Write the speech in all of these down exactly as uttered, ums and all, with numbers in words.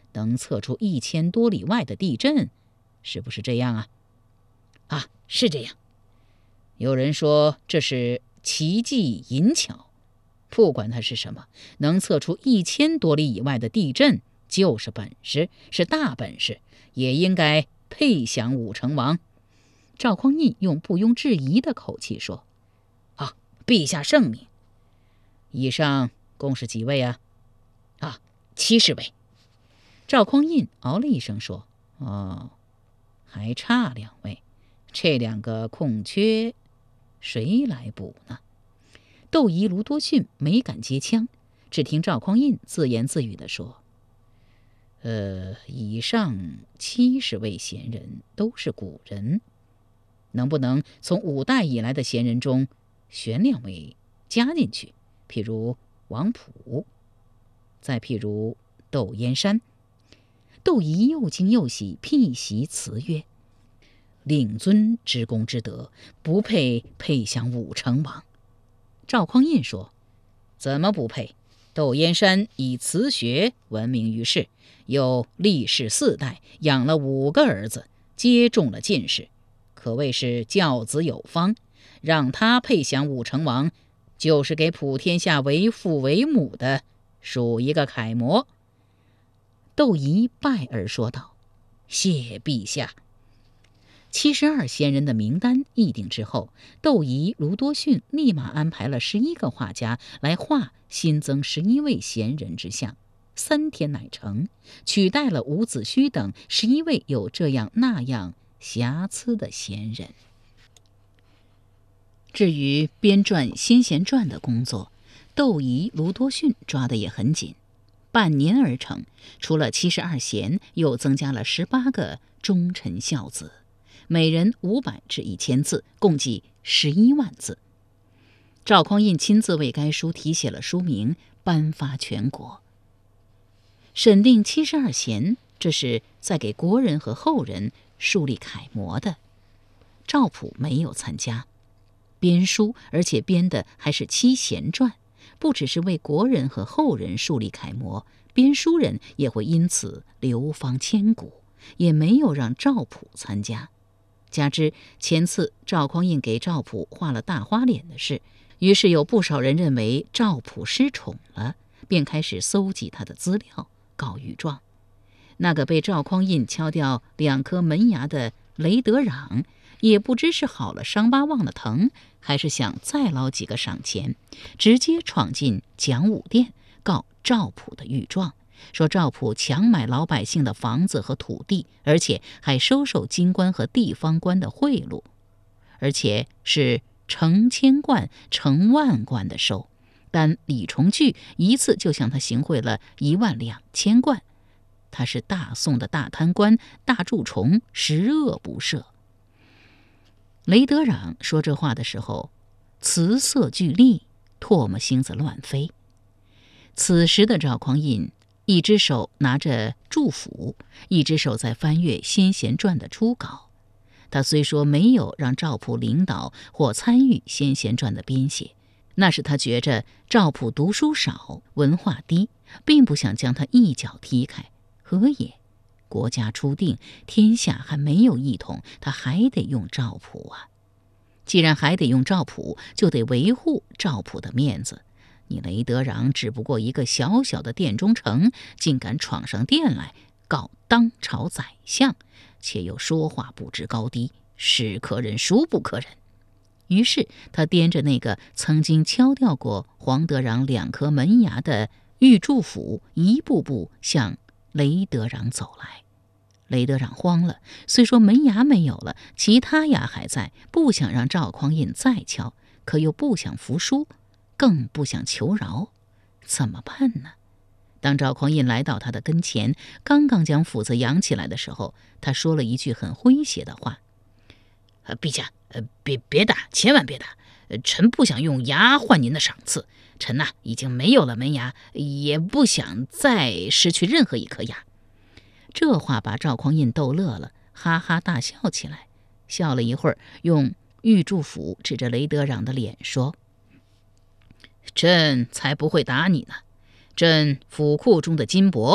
能测出一千多里外的地震，是不是这样啊？ 啊，是这样。 有人说这是奇技淫巧，不管它是什么，能测出一千多里以外的地震就是本事，是大本事，也应该配享武成王。赵匡胤用不庸置疑的口气说： 啊，陛下圣明。 以上共是几位啊？ 啊，七十位。 赵匡胤哦了一声说：哦，还差两位，这两个空缺谁来补呢？窦仪、卢多逊没敢接枪，只听赵匡胤自言自语地说：呃，以上七十位贤人都是古人，能不能从五代以来的贤人中选两位加进去？譬如王溥，再譬如窦燕山。窦仪又惊又喜，辟席辞曰：令尊之功之德，不配配享武成王。赵匡胤说：怎么不配？窦燕山以辞学闻名于世，又历世四代，养了五个儿子，皆中了进士，可谓是教子有方。让他配享武成王，就是给普天下为父为母的数一个楷模。窦仪拜而说道：谢陛下。七十二贤人的名单议定之后，窦仪、卢多逊立马安排了十一个画家来画新增十一位贤人之像，三天乃成，取代了伍子胥等十一位有这样那样瑕疵的贤人。至于编撰先贤传的工作，窦仪、卢多逊抓得也很紧，半年而成，除了七十二贤，又增加了十八个忠臣孝子，每人五百至一千字，共计十一万字。赵匡胤亲自为该书题写了书名，颁发全国。审定七十二贤，这是在给国人和后人树立楷模的。赵普没有参加编书，而且编的还是七贤传，不只是为国人和后人树立楷模，编书人也会因此流芳千古，也没有让赵普参加。加之前次赵匡胤给赵普画了大花脸的事，于是有不少人认为赵普失宠了，便开始搜集他的资料，告御状。那个被赵匡胤敲掉两颗门牙的雷德壤，也不知是好了伤疤忘了疼，还是想再捞几个赏钱，直接闯进讲武殿告赵普的御状，说赵普强买老百姓的房子和土地，而且还收受京官和地方官的贿赂，而且是成千贯成万贯的收。但李重聚一次就向他行贿了一万两千贯，他是大宋的大贪官，大蛀虫，十恶不赦。雷德壤说这话的时候，辞色俱厉，唾沫星子乱飞。此时的赵匡胤一只手拿着祝府，一只手在翻阅《先贤传》的初稿。他虽说没有让赵普领导或参与《先贤传》的编写，那是他觉着赵普读书少，文化低，并不想将他一脚踢开。何也？国家初定，天下还没有一统，他还得用赵普啊。既然还得用赵普，就得维护赵普的面子。你雷德壤只不过一个小小的殿中丞，竟敢闯上殿来告当朝宰相，且又说话不知高低，是可忍孰不可忍。于是他掂着那个曾经敲掉过黄德壤两颗门牙的御祝府，一步步向雷德壤走来。雷德壤慌了，虽说门牙没有了，其他牙还在，不想让赵匡胤再敲，可又不想服输，更不想求饶，怎么办呢？当赵匡胤来到他的跟前，刚刚将斧子扬起来的时候，他说了一句很诙谐的话： 呃，陛下，呃，别别打，千万别打，呃，臣不想用牙换您的赏赐，臣呐、啊、已经没有了门牙，也不想再失去任何一颗牙。 这话把赵匡胤逗乐了，哈哈大笑起来，笑了一会儿，用御祝府指着雷德壤的脸说：朕才不会打你呢，朕府库中的金帛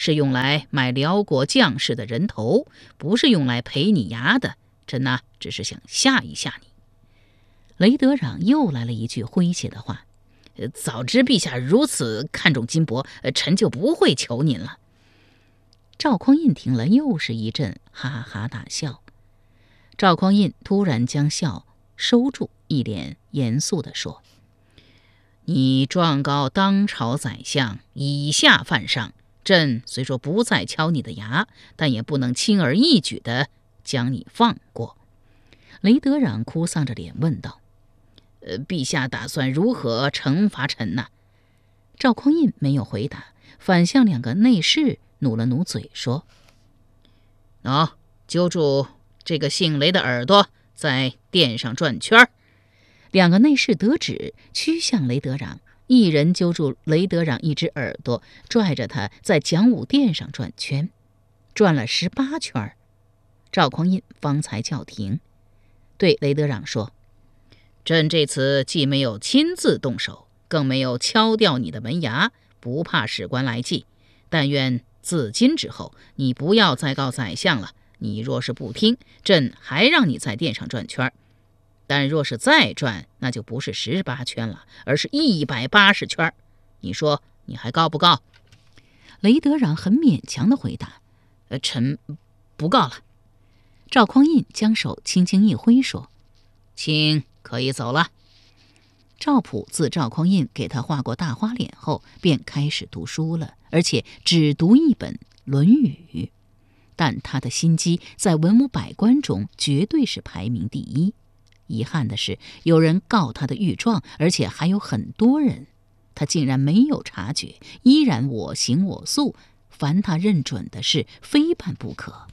是用来买辽国将士的人头，不是用来赔你牙的。臣呐，只是想吓一吓你。” 雷德壤又来了一句诙谐的话：“ 早知陛下如此看重金帛，臣就不会求您了。” 赵匡胤听了，又是一阵哈哈大笑。赵匡胤突然将笑收住，一脸严肃地说：“ 你状告当朝宰相，以下犯上，朕虽说不再敲你的牙，但也不能轻而易举地将你放过。” 雷德壤哭丧着脸问道：“ 呃，陛下打算如何惩罚臣呢？” 赵匡胤没有回答，反向两个内侍努了努嘴说：“ 喏、哦，揪住这个姓雷的耳朵，在殿上转圈。” 两个内侍得旨，趋向雷德壤，一人揪住雷德壤一只耳朵，拽着他在讲武殿上转圈，转了十八圈。赵匡胤方才叫停，对雷德壤说：“ 朕这次既没有亲自动手，更没有敲掉你的门牙，不怕史官来记。但愿自今之后，你不要再告宰相了。你若是不听，朕还让你在殿上转圈。但若是再转，那就不是十八圈了，而是一百八十圈。你说你还告不告？” 雷德壤很勉强地回答：“ 呃，臣不告了。” 赵匡胤将手轻轻一挥，说：“ 卿可以走了。” 赵普自赵匡胤给他画过大花脸后，便开始读书了，而且只读一本《论语》。但他的心机在文武百官中绝对是排名第一。遗憾的是，有人告他的御状，而且还有很多人，他竟然没有察觉，依然我行我素，凡他认准的事，非办不可。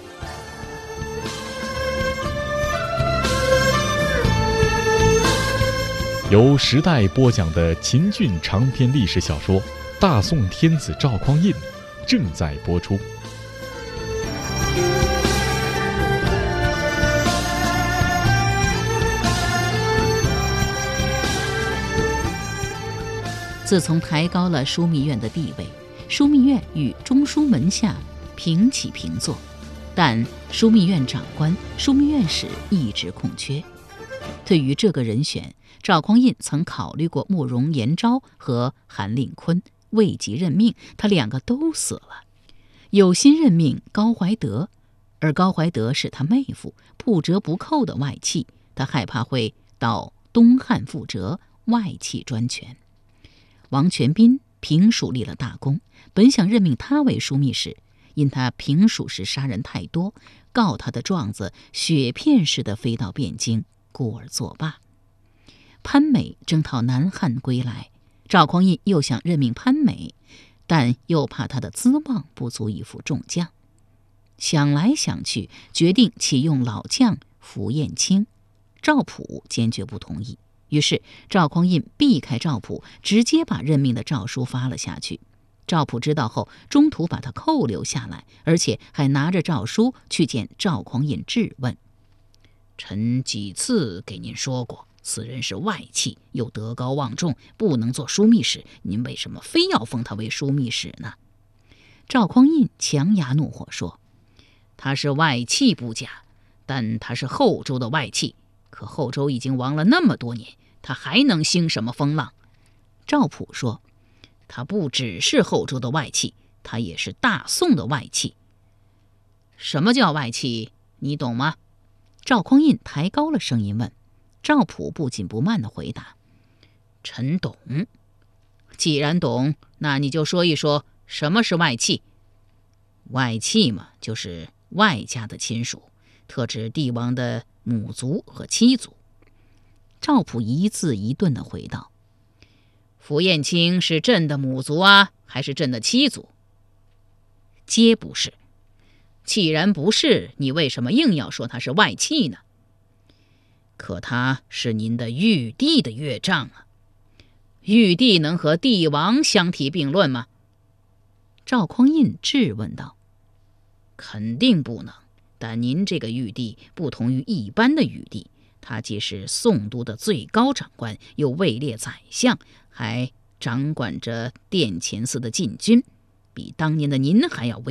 由时代播讲的秦俊长篇历史小说《大宋天子赵匡胤》正在播出。 自从抬高了枢密院的地位，枢密院与中书门下平起平坐，但枢密院长官、枢密院使一直空缺。对于这个人选，赵匡胤曾考虑过慕容延昭和韩令坤，未及任命，他两个都死了。有心任命高怀德，而高怀德是他妹夫，不折不扣的外戚，他害怕会到东汉覆辙，外戚专权。王全斌平蜀立了大功，本想任命他为枢密使，因他平蜀时杀人太多，告他的状子雪片似的飞到汴京，故而作罢。潘美征讨南汉归来，赵匡胤又想任命潘美，但又怕他的资望不足以服众将。想来想去，决定启用老将符彦卿。赵普坚决不同意，于是赵匡胤避开赵普，直接把任命的诏书发了下去。赵普知道后，中途把他扣留下来，而且还拿着诏书去见赵匡胤质问：“ 臣几次给您说过，此人是外戚，又德高望重，不能做枢密使，您为什么非要封他为枢密使呢？” 赵匡胤强牙怒火说：“ 他是外戚不假，但他是后周的外戚，可后周已经亡了那么多年，他还能兴什么风浪？” 赵普说：“ 他不只是后周的外戚，他也是大宋的外戚。”“什么叫外戚？你懂吗？” 赵匡胤抬高了声音问。赵普不紧不慢地回答：“ 臣懂。”“既然懂，那你就说一说什么是外戚。”“外戚嘛，就是外家的亲属，特指帝王的母族和妻族。” 赵普一字一顿地回道：“ 符彦卿是朕的母族啊，还是朕的妻族？”“皆不是。”“既然不是，你为什么硬要说他是外戚呢？”“可他是您的玉帝的岳丈啊，玉帝能和帝王相提并论吗？” 赵匡胤质问道。 “肯定不能，但您这个玉帝不同于一般的玉帝，他既是宋都的最高长官，又位列宰相，还掌管着殿前司的禁军。 比当年的您还要危